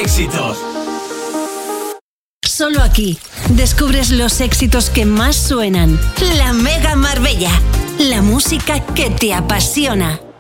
éxitos. Solo aquí descubres los éxitos que más suenan. La Mega Marbella, la música que te apasiona.